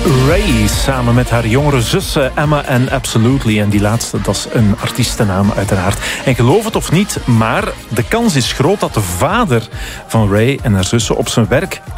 Ray samen met haar jongere zussen Emma en Absolutely. En die laatste, dat is een artiestennaam uiteraard. En geloof het of niet, maar de kans is groot dat de vader van Ray en haar zussen op zijn werk